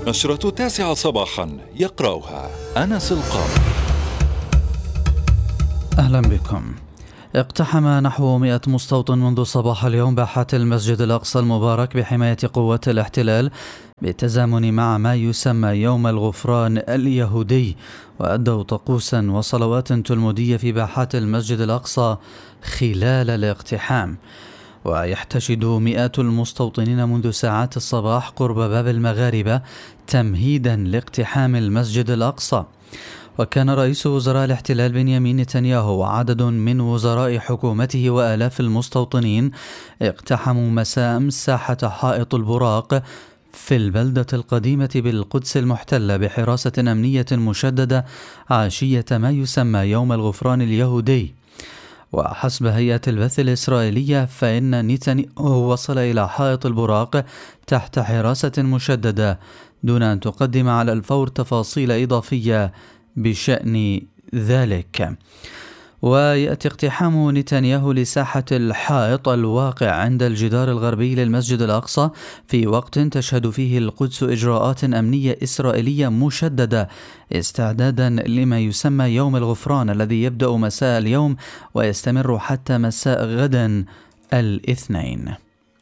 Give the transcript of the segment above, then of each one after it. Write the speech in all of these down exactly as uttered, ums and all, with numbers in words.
النشرة التاسعة صباحا، يقرأها أنس القاضي. أهلا بكم. اقتحم نحو مئة مستوطن منذ صباح اليوم باحات المسجد الأقصى المبارك بحماية قوات الاحتلال بالتزامن مع ما يسمى يوم الغفران اليهودي، وأدوا طقوسا وصلوات تلمودية في باحات المسجد الأقصى خلال الاقتحام. ويحتشد مئات المستوطنين منذ ساعات الصباح قرب باب المغاربة تمهيدا لاقتحام المسجد الأقصى. وكان رئيس وزراء الاحتلال بنيامين نتنياهو وعدد من وزراء حكومته وآلاف المستوطنين اقتحموا مساء أمس ساحة حائط البراق في البلدة القديمة بالقدس المحتلة بحراسة أمنية مشددة عشية ما يسمى يوم الغفران اليهودي. وحسب هيئة البث الإسرائيلية فإن نتنياهو وصل إلى حائط البراق تحت حراسة مشددة دون أن تقدم على الفور تفاصيل إضافية بشأن ذلك. ويأتي اقتحام نتنياهو لساحة الحائط الواقع عند الجدار الغربي للمسجد الأقصى في وقت تشهد فيه القدس إجراءات أمنية إسرائيلية مشددة استعدادا لما يسمى يوم الغفران الذي يبدأ مساء اليوم ويستمر حتى مساء غدا الاثنين.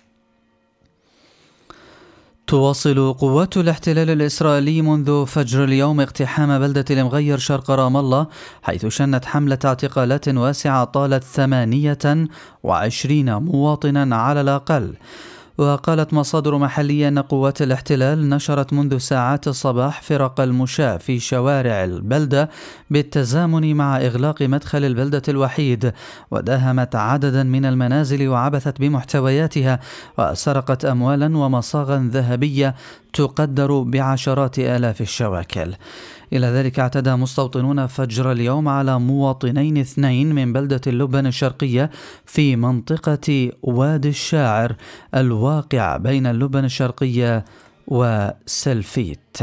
تواصل قوات الاحتلال الإسرائيلي منذ فجر اليوم اقتحام بلدة المغير شرق رام الله، حيث شنت حملة اعتقالات واسعة طالت ثمانية وعشرين مواطنا على الأقل. وقالت مصادر محلية أن قوات الاحتلال نشرت منذ ساعات الصباح فرق المشاة في شوارع البلدة بالتزامن مع إغلاق مدخل البلدة الوحيد، وداهمت عددا من المنازل وعبثت بمحتوياتها وسرقت أموالا ومصاغا ذهبية تقدر بعشرات آلاف الشواكل. إلى ذلك اعتدى مستوطنون فجر اليوم على مواطنين اثنين من بلدة اللبن الشرقية في منطقة وادي الشاعر الواقع بين اللبن الشرقية وسلفيت.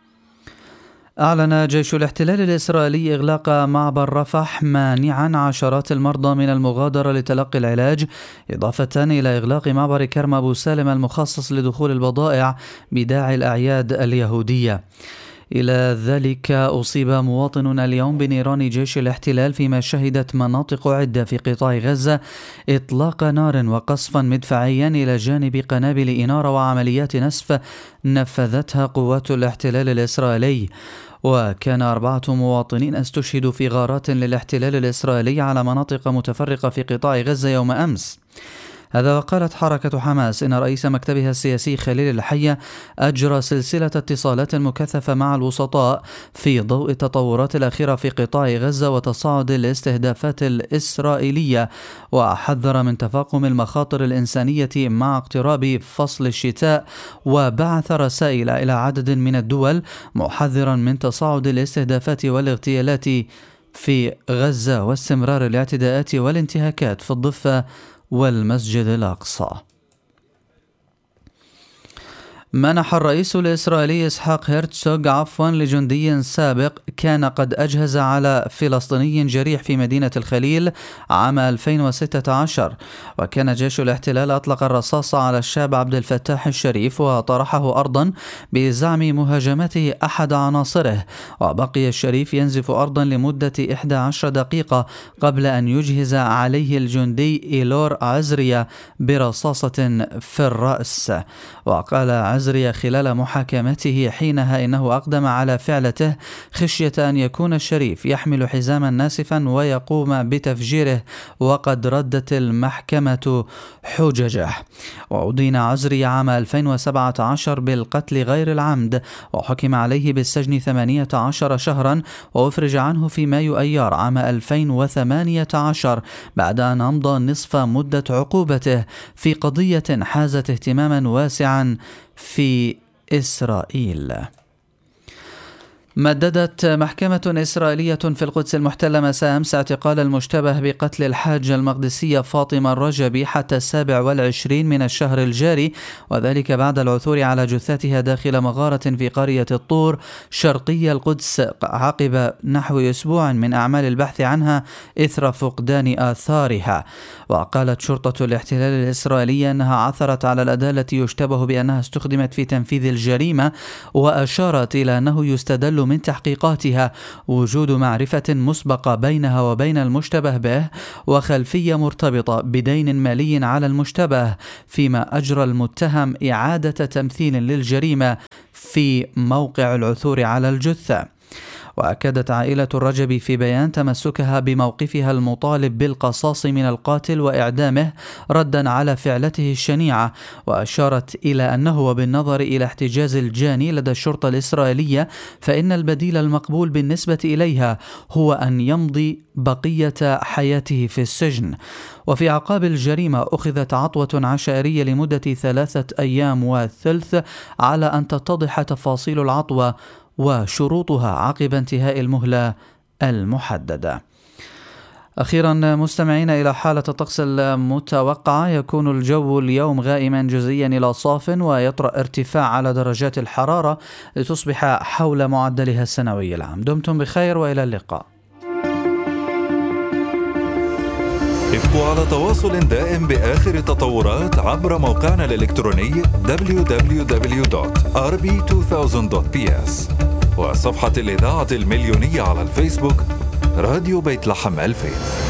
أعلن جيش الاحتلال الإسرائيلي إغلاق معبر رفح مانعا عشرات المرضى من المغادرة لتلقي العلاج، إضافة إلى إغلاق معبر كرم أبو سالم المخصص لدخول البضائع بداعي الأعياد اليهودية. إلى ذلك أصيب مواطن اليوم بنيران جيش الاحتلال، فيما شهدت مناطق عدة في قطاع غزة إطلاق نار وقصفا مدفعيا إلى جانب قنابل إنارة وعمليات نسف نفذتها قوات الاحتلال الإسرائيلي. وكان أربعة مواطنين استشهدوا في غارات للاحتلال الإسرائيلي على مناطق متفرقة في قطاع غزة يوم أمس. هذا وقالت حركة حماس إن رئيس مكتبها السياسي خليل الحية أجرى سلسلة اتصالات مكثفة مع الوسطاء في ضوء التطورات الأخيرة في قطاع غزة وتصاعد الاستهدافات الإسرائيلية، وحذر من تفاقم المخاطر الإنسانية مع اقتراب فصل الشتاء، وبعث رسائل إلى عدد من الدول محذرا من تصاعد الاستهدافات والاغتيالات في غزة واستمرار الاعتداءات والانتهاكات في الضفة والمسجد الأقصى. منح الرئيس الإسرائيلي إسحاق هيرتسوغ عفوا لجندي سابق كان قد أجهز على فلسطيني جريح في مدينة الخليل عام ألفين وستة عشر. وكان جيش الاحتلال أطلق الرصاص على الشاب عبد الفتاح الشريف وطرحه أرضا بزعم مهاجمته أحد عناصره، وبقي الشريف ينزف أرضا لمدة إحدى عشرة دقيقة قبل أن يجهز عليه الجندي إيلور عزريا برصاصة في الرأس. وقال عزريا خلال محاكمته حينها إنه أقدم على فعلته خشية أن يكون الشريف يحمل حزاما ناسفا ويقوم بتفجيره، وقد ردت المحكمة حججه. وأدين عزري عام ألفين وسبعة عشر بالقتل غير العمد، وحكم عليه بالسجن ثمانية عشر شهرا، وأفرج عنه في مايو أيار عام ألفين وثمانية عشر بعد أن أمضى نصف مدة عقوبته في قضية حازت اهتماما واسعا في إسرائيل. مددت محكمة إسرائيلية في القدس المحتلة مساء أمس اعتقال المشتبه بقتل الحاجة المقدسية فاطمة الرجبي حتى السابع والعشرين من الشهر الجاري، وذلك بعد العثور على جثتها داخل مغارة في قرية الطور شرقي القدس عقب نحو أسبوع من أعمال البحث عنها إثر فقدان آثارها. وقالت شرطة الاحتلال الإسرائيلية أنها عثرت على الأداة التي يشتبه بأنها استخدمت في تنفيذ الجريمة، وأشارت إلى أنه يستدل من تحقيقاتها وجود معرفة مسبقة بينها وبين المشتبه به وخلفية مرتبطة بدين مالي على المشتبه، فيما أجرى المتهم إعادة تمثيل للجريمة في موقع العثور على الجثة. وأكدت عائلة الرجبي في بيان تمسكها بموقفها المطالب بالقصاص من القاتل وإعدامه ردا على فعلته الشنيعة، وأشارت إلى أنه وبالنظر إلى احتجاز الجاني لدى الشرطة الإسرائيلية فإن البديل المقبول بالنسبة إليها هو أن يمضي بقية حياته في السجن. وفي أعقاب الجريمة أخذت عطوة عشائرية لمدة ثلاثة أيام وثلث على أن تتضح تفاصيل العطوة وشروطها عقب انتهاء المهلة المحددة. أخيرا مستمعين إلى حالة الطقس المتوقعة، يكون الجو اليوم غائما جزئيا إلى صاف، ويطرأ ارتفاع على درجات الحرارة لتصبح حول معدلها السنوي العام. دمتم بخير وإلى اللقاء. ابقوا على تواصل دائم بآخر التطورات عبر موقعنا الإلكتروني دبليو دبليو دبليو دوت آر بي ألفين دوت بي إس وصفحة الإذاعة المليونية على الفيسبوك راديو بيت لحم ألفين.